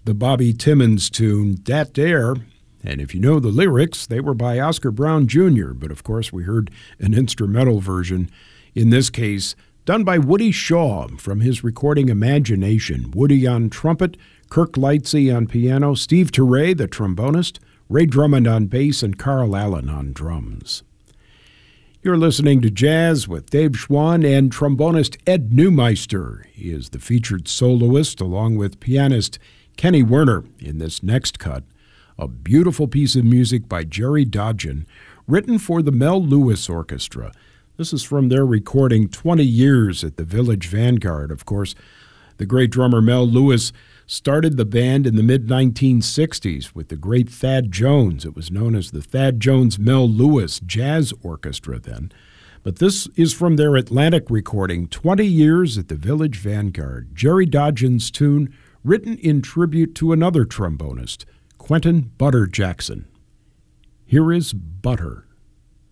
The Bobby Timmons tune, Dat Dare. And if you know the lyrics, they were by Oscar Brown Jr., but of course we heard an instrumental version, in this case, done by Woody Shaw from his recording Imagination. Woody on trumpet, Kirk Lightsey on piano, Steve Turre, the trombonist, Ray Drummond on bass, and Carl Allen on drums. You're listening to Jazz with Dave Schwann and trombonist Ed Neumeister. He is the featured soloist along with pianist Kenny Werner in this next cut, a beautiful piece of music by Jerry Dodgen, written for the Mel Lewis Orchestra. This is from their recording 20 Years at the Village Vanguard. Of course, the great drummer Mel Lewis started the band in the mid-1960s with the great Thad Jones. It was known as the Thad Jones Mel Lewis Jazz Orchestra then. But this is from their Atlantic recording, 20 Years at the Village Vanguard, Jerry Dodgen's tune, written in tribute to another trombonist, Quentin Butter Jackson. Here is Butter.